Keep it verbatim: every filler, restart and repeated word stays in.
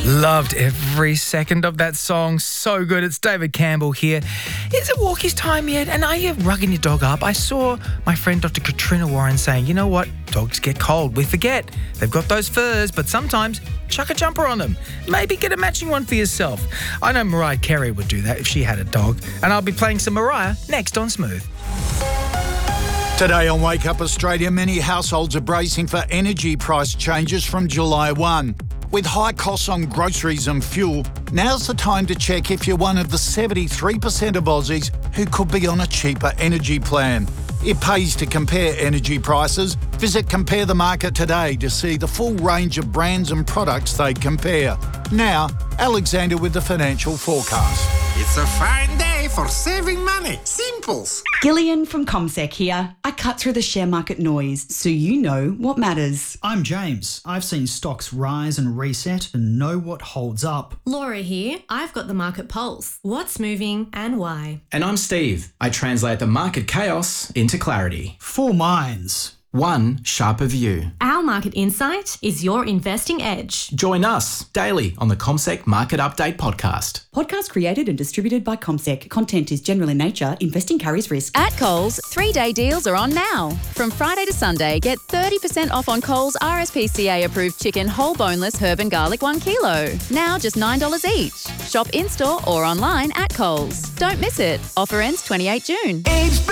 Loved every second of that song. So good. It's David Campbell here. Is it walkies time yet? And are you rugging your dog up? I saw my friend Doctor Katrina Warren saying, you know what? Dogs get cold. We forget. They've got those furs, but sometimes chuck a jumper on them. Maybe get a matching one for yourself. I know Mariah Carey would do that if she had a dog. And I'll be playing some Mariah next on Smooth. Today on Wake Up Australia, many households are bracing for energy price changes from July first. With high costs on groceries and fuel, now's the time to check if you're one of the seventy-three percent of Aussies who could be on a cheaper energy plan. It pays to compare energy prices. Visit Compare the Market today to see the full range of brands and products they compare. Now, Alexander with the financial forecast. It's a fine day for saving money. Simples. Gillian from CommSec here. I cut through the share market noise so you know what matters. I'm James. I've seen stocks rise and reset and know what holds up. Laura here. I've got the market pulse. What's moving and why? And I'm Steve. I translate the market chaos into clarity. Four minds. One sharper view. Our market insight is your investing edge. Join us daily on the CommSec Market Update podcast. Podcast created and distributed by CommSec. Content is general in nature. Investing carries risk. At Coles, three-day deals are on now. From Friday to Sunday, get thirty percent off on Coles R S P C A-approved chicken whole boneless herb and garlic one kilo. Now just nine dollars each. Shop in-store or online at Coles. Don't miss it. Offer ends twenty-eighth of June.